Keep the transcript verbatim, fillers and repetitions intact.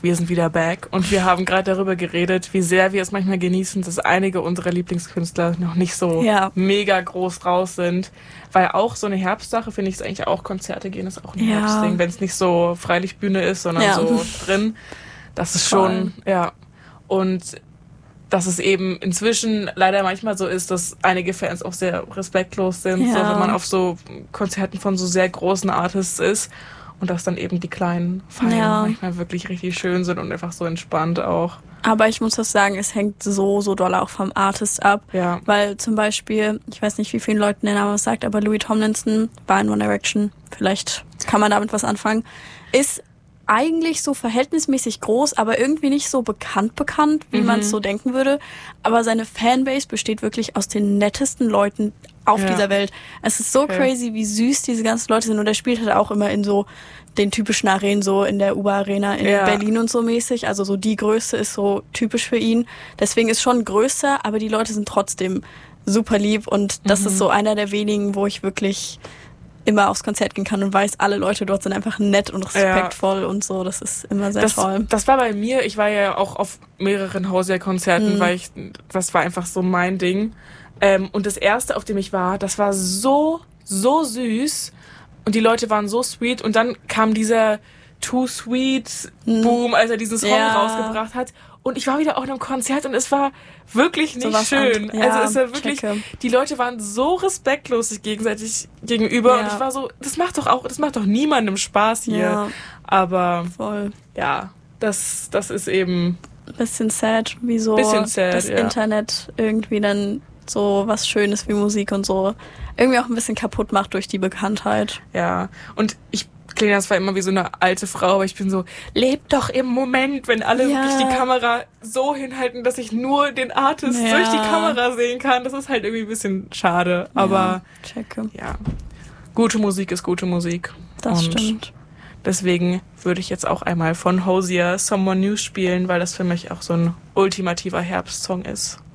wir sind wieder back und wir haben gerade darüber geredet, wie sehr wir es manchmal genießen, dass einige unserer Lieblingskünstler noch nicht so ja. mega groß raus sind. Weil auch so eine Herbstsache, finde ich, ist eigentlich auch Konzerte gehen, ist auch ein ja. Herbstding, wenn es nicht so Freilichtbühne ist, sondern ja. so drin. Das ist Voll. schon, ja. Und dass es eben inzwischen leider manchmal so ist, dass einige Fans auch sehr respektlos sind, ja. so, wenn man auf so Konzerten von so sehr großen Artists ist. Und dass dann eben die kleinen Feiern ja. manchmal wirklich richtig schön sind und einfach so entspannt auch. Aber ich muss das sagen, es hängt so, so doll auch vom Artist ab. Ja. Weil zum Beispiel, ich weiß nicht, wie vielen Leuten der Name was sagt, aber Louis Tomlinson war in One Direction. Vielleicht kann man damit was anfangen. Ist eigentlich so verhältnismäßig groß, aber irgendwie nicht so bekannt bekannt, wie mhm. man es so denken würde. Aber seine Fanbase besteht wirklich aus den nettesten Leuten auf ja. dieser Welt. Es ist so okay. crazy, wie süß diese ganzen Leute sind. Und er spielt halt auch immer in so den typischen Arenen, so in der U B A Arena in ja. Berlin und so mäßig. Also so die Größe ist so typisch für ihn. Deswegen ist schon größer, aber die Leute sind trotzdem super lieb. Und das mhm. ist so einer der wenigen, wo ich wirklich immer aufs Konzert gehen kann und weiß, alle Leute dort sind einfach nett und respektvoll ja. und so. Das ist immer sehr das, toll. Das war bei mir, ich war ja auch auf mehreren Hauser-Konzerten, mhm. weil ich, das war einfach so mein Ding. Ähm, und das erste, auf dem ich war, das war so, so süß und die Leute waren so sweet und dann kam dieser Too Sweet Boom, als er diesen Song ja. rausgebracht hat. Und ich war wieder auch in einem Konzert und es war wirklich nicht so schön. Ja, also es war wirklich, checke. Die Leute waren so respektlos sich gegenseitig gegenüber ja. und ich war so, das macht doch auch, das macht doch niemandem Spaß hier. Ja. Aber voll. Ja, das, das ist eben bisschen sad, wie so bisschen sad, das ja. Internet irgendwie dann so was Schönes wie Musik und so irgendwie auch ein bisschen kaputt macht durch die Bekanntheit. Ja, und ich klinge zwar immer wie so eine alte Frau, aber ich bin so, lebt doch im Moment, wenn alle ja. wirklich die Kamera so hinhalten, dass ich nur den Artist ja. durch die Kamera sehen kann. Das ist halt irgendwie ein bisschen schade, aber ja, checke. ja, gute Musik ist gute Musik. Das und stimmt. Deswegen würde ich jetzt auch einmal von Hozier Someone New spielen, weil das für mich auch so ein ultimativer Herbstsong ist.